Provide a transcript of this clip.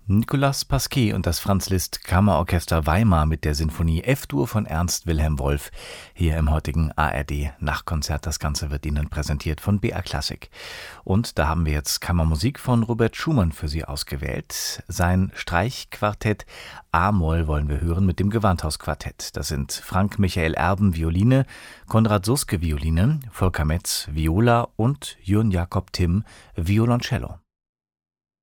Nicolas Pasquet und das Franz Liszt Kammerorchester Weimar mit der Sinfonie F-Dur von Ernst Wilhelm Wolf hier im heutigen ARD Nachtkonzert. Das Ganze wird Ihnen präsentiert von BR Classic. Und da haben wir jetzt Kammermusik von Robert Schumann für Sie ausgewählt. Sein Streichquartett A-Moll wollen wir hören mit dem Gewandhausquartett. Das sind Frank Michael Erben Violine, Konrad Suske Violine, Volker Metz Viola und Jürgen Jakob Timm Violoncello.